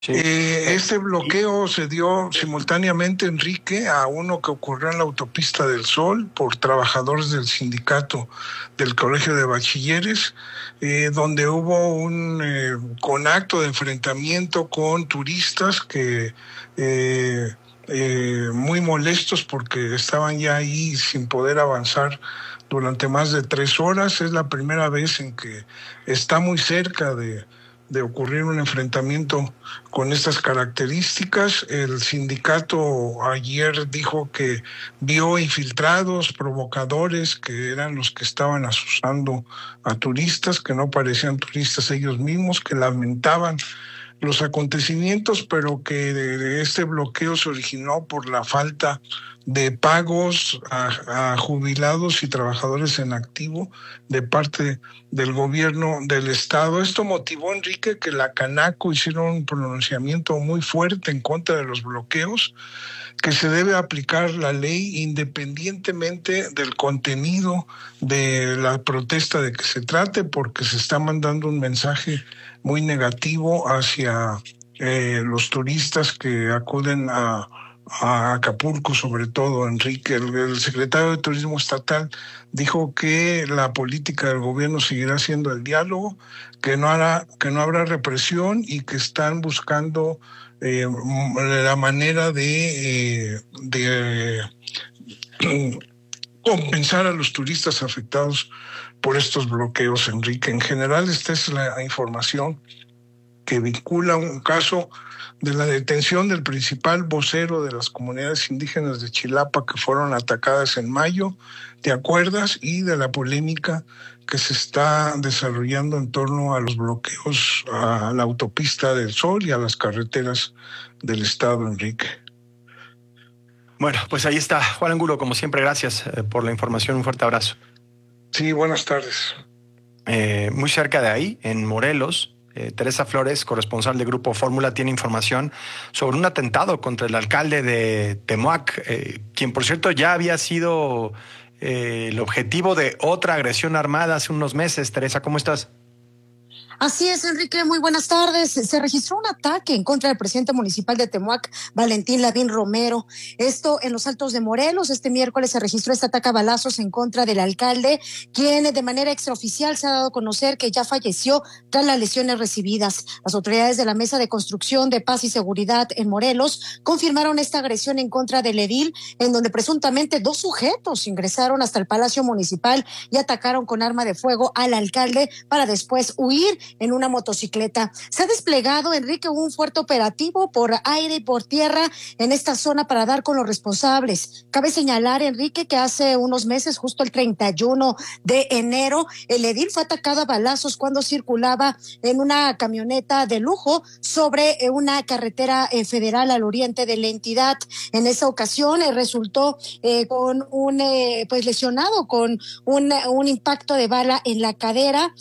Sí. Este bloqueo se dio simultáneamente, Enrique, a uno que ocurrió en la Autopista del Sol por trabajadores del sindicato del Colegio de Bachilleres, donde hubo un acto de enfrentamiento con turistas que muy molestos porque estaban ya ahí sin poder avanzar durante más de 3 horas. Es la primera vez en que está muy cerca de ocurrir un enfrentamiento con estas características. El sindicato ayer dijo que vio infiltrados, provocadores, que eran los que estaban asusando a turistas, que no parecían turistas ellos mismos, que lamentaban los acontecimientos, pero que este bloqueo se originó por la falta de pagos a jubilados y trabajadores en activo de parte del gobierno del estado. Esto motivó, Enrique, que la Canaco hiciera un pronunciamiento muy fuerte en contra de los bloqueos, que se debe aplicar la ley independientemente del contenido de la protesta de que se trate, porque se está mandando un mensaje muy negativo hacia los turistas que acuden a Acapulco, sobre todo, Enrique. El secretario de Turismo Estatal dijo que la política del gobierno seguirá siendo el diálogo, que no habrá represión y que están buscando la manera de compensar a los turistas afectados por estos bloqueos, Enrique. En general, esta es la información que vincula un caso de la detención del principal vocero de las comunidades indígenas de Chilapa que fueron atacadas en mayo, ¿te acuerdas? Y de la polémica que se está desarrollando en torno a los bloqueos a la Autopista del Sol y a las carreteras del estado, Enrique. Bueno, pues ahí está. Juan Angulo, como siempre, gracias por la información. Un fuerte abrazo. Sí, buenas tardes. Muy cerca de ahí, en Morelos, Teresa Flores, corresponsal de Grupo Fórmula, tiene información sobre un atentado contra el alcalde de Temoac, quien, por cierto, ya había sido el objetivo de otra agresión armada hace unos meses. Teresa, ¿cómo estás? Así es, Enrique, muy buenas tardes. Se registró un ataque en contra del presidente municipal de Temoac, Valentín Lavín Romero. Esto en los Altos de Morelos. Este miércoles se registró este ataque a balazos en contra del alcalde, quien de manera extraoficial se ha dado a conocer que ya falleció tras las lesiones recibidas. Las autoridades de la Mesa de Construcción de Paz y Seguridad en Morelos confirmaron esta agresión en contra del edil, en donde presuntamente 2 sujetos ingresaron hasta el Palacio Municipal y atacaron con arma de fuego al alcalde para después huir en una motocicleta. Se ha desplegado, Enrique, un fuerte operativo por aire y por tierra en esta zona para dar con los responsables. Cabe señalar, Enrique, que hace unos meses, justo el 31 de enero, el edil fue atacado a balazos cuando circulaba en una camioneta de lujo sobre una carretera federal al oriente de la entidad. En esa ocasión resultó con un lesionado con un impacto de bala en la cadera.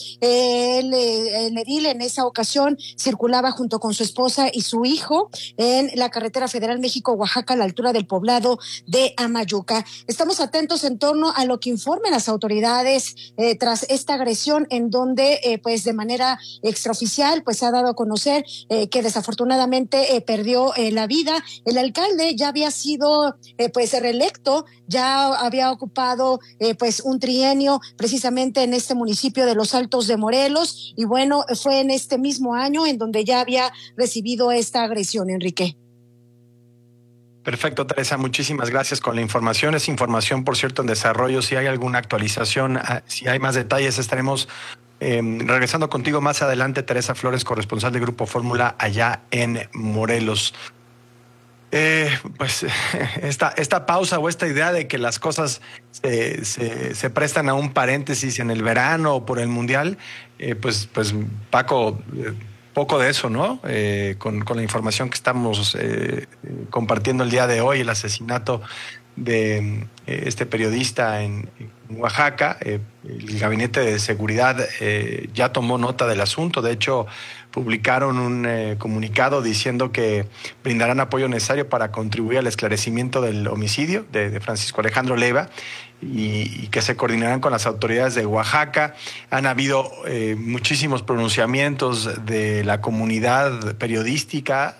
El edil en esa ocasión circulaba junto con su esposa y su hijo en la carretera federal México-Oaxaca a la altura del poblado de Amayuca. Estamos atentos en torno a lo que informen las autoridades tras esta agresión, en donde pues de manera extraoficial pues se ha dado a conocer que desafortunadamente perdió la vida. El alcalde ya había sido pues reelecto, ya había ocupado pues un trienio precisamente en este municipio de Los Altos de Morelos, y bueno, fue en este mismo año en donde ya había recibido esta agresión, Enrique. Perfecto, Teresa, muchísimas gracias con la información. Es información, por cierto, en desarrollo. Si hay alguna actualización, si hay más detalles, estaremos regresando contigo más adelante. Teresa Flores, corresponsal de Grupo Fórmula allá en Morelos. Pues esta pausa o esta idea de que las cosas se prestan a un paréntesis en el verano o por el Mundial, pues Paco, poco de eso, ¿no? Con la información que estamos compartiendo el día de hoy, el asesinato de este periodista Oaxaca. El Gabinete de Seguridad ya tomó nota del asunto. De hecho, publicaron un comunicado diciendo que brindarán apoyo necesario para contribuir al esclarecimiento del homicidio de Francisco Alejandro Leiva y que se coordinarán con las autoridades de Oaxaca. Han habido muchísimos pronunciamientos de la comunidad periodística